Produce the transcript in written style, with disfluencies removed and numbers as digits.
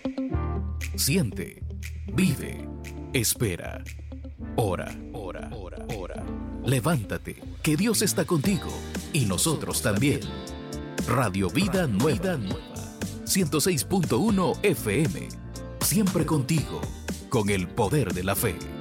Siente, vive, espera. Ora, ora, ora, ora. Levántate, que Dios está contigo y nosotros también. Radio Vida Nueva, 106.1 FM. Siempre contigo, con el poder de la fe.